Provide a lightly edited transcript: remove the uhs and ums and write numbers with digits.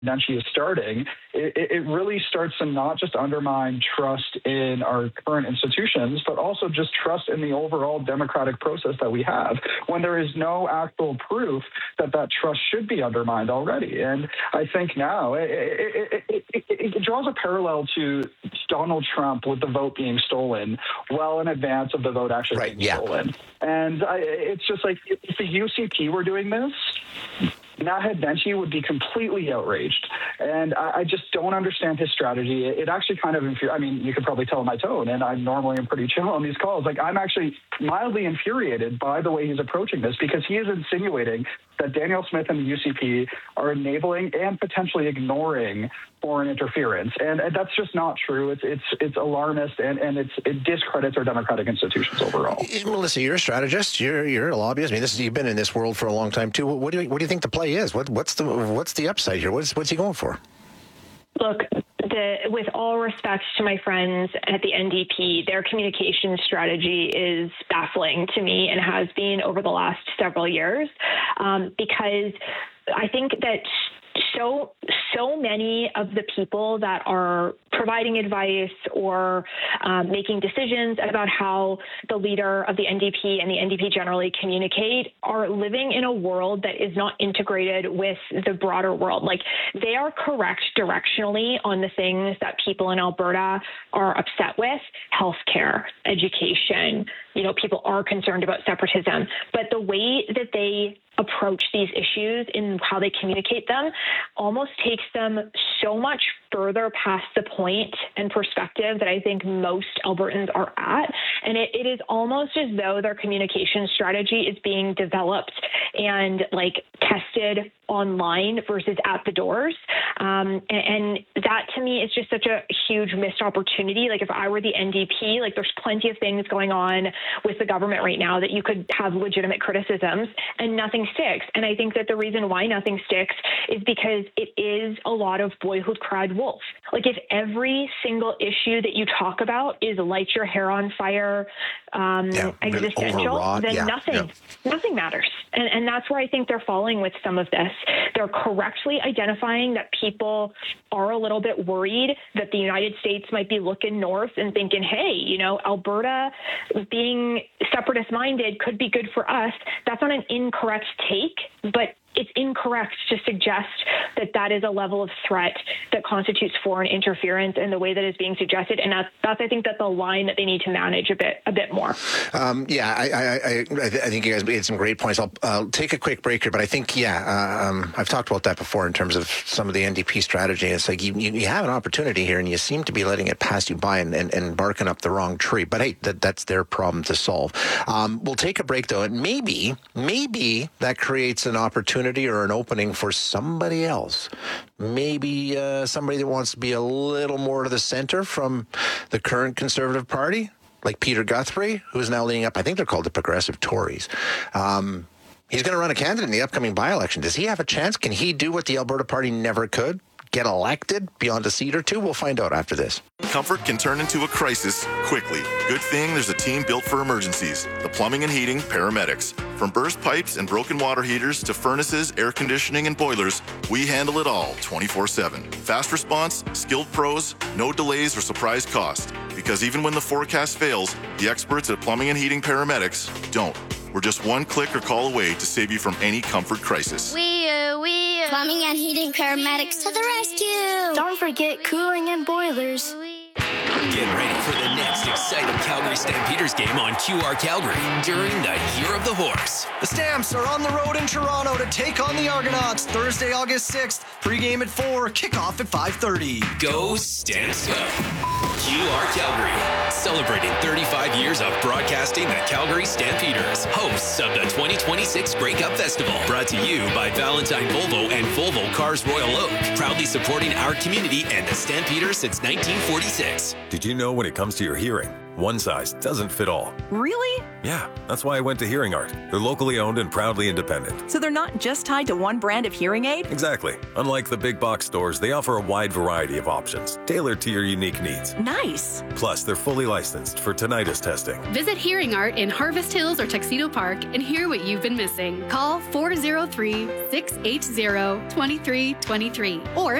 Nenshi is starting, it really starts to not just undermine trust in our current institutions, but also just trust in the overall democratic process that we have, when there is no actual proof that that trust should be undermined already. And I think now it draws a parallel to Donald Trump with the vote being stolen well in advance of the vote actually being stolen. And it's just like, if the UCP were doing this, Naheed Nenshi would be completely outraged. And I just don't understand his strategy. It actually kind of I mean, you could probably tell my tone, and I normally am pretty chill on these calls. Like, I'm actually mildly infuriated by the way he's approaching this, because he is insinuating that Danielle Smith and the UCP are enabling and potentially ignoring foreign interference. And that's just not true. It's alarmist, and it discredits our democratic institutions overall. Melissa, you're a strategist. You're a lobbyist. I mean, you've been in this world for a long time too. What do you think the play is? What's the upside here? What's he going for? Look, with all respect to my friends at the NDP, their communication strategy is baffling to me, and has been over the last several years, because I think that so many of the people that are providing advice or making decisions about how the leader of the NDP and the NDP generally communicate are living in a world that is not integrated with the broader world. Like, they are correct directionally on the things that people in Alberta are upset with: healthcare, education. People are concerned about separatism, but the way that they approach these issues in how they communicate them almost takes them so much further past the point and perspective that I think most Albertans are at. And it is almost as though their communication strategy is being developed and tested online versus at the doors. And that to me is just such a huge missed opportunity. Like, if I were the NDP, there's plenty of things going on with the government right now that you could have legitimate criticisms, and nothing sticks. And I think that the reason why nothing sticks is because it is a lot of boy who cried wolf. Like, if every single issue that you talk about is light your hair on fire, existential, then nothing matters. And that's where I think they're falling with some of this. They're correctly identifying that people are a little bit worried that the United States might be looking north and thinking, hey, Alberta being separatist-minded could be good for us. That's not an incorrect take, but it's incorrect to suggest that that is a level of threat that constitutes foreign interference in the way that is being suggested. And that's I think, that's the line that they need to manage a bit more. I think you guys made some great points. I'll take a quick break here, but I think, I've talked about that before in terms of some of the NDP strategy. It's like you have an opportunity here, and you seem to be letting it pass you by and barking up the wrong tree. But hey, that's their problem to solve. We'll take a break, though, and maybe that creates an opportunity or an opening for somebody else. Maybe somebody that wants to be a little more to the center from the current Conservative Party, like Peter Guthrie, who is now leading up, I think they're called the Progressive Tories. He's going to run a candidate in the upcoming by-election. Does he have a chance? Can he do what the Alberta Party never could? Get elected beyond a seat or two? We'll find out after this. Comfort can turn into a crisis quickly. Good thing there's a team built for emergencies. The Plumbing and Heating Paramedics. From burst pipes and broken water heaters to furnaces, air conditioning, and boilers, we handle it all 24/7. Fast response, skilled pros, no delays or surprise cost. Because even when the forecast fails, the experts at Plumbing and Heating Paramedics don't. We're just one click or call away to save you from any comfort crisis. Plumbing and Heating Paramedics to the rescue! Don't forget cooling and boilers. Get ready for the next exciting Calgary Stampeders game on QR Calgary during the Year of the Horse. The Stamps are on the road in Toronto to take on the Argonauts Thursday, August 6th. Pre-game at 4, kickoff at 5:30. Go Stamps Go! QR Calgary, celebrating 35 years of broadcasting the Calgary Stampeders, hosts of the 2026 Grey Cup Festival. Brought to you by Valentine Volvo and Volvo Cars Royal Oak, proudly supporting our community and the Stampeders since 1946. Did you know when it comes to your hearing, One size doesn't fit all. Really? Yeah, that's why I went to Hearing Art. They're locally owned and proudly independent. So they're not just tied to one brand of hearing aid? Exactly. Unlike the big box stores, they offer a wide variety of options, tailored to your unique needs. Nice. Plus, they're fully licensed for tinnitus testing. Visit Hearing Art in Harvest Hills or Tuxedo Park and hear what you've been missing. Call 403-680-2323 or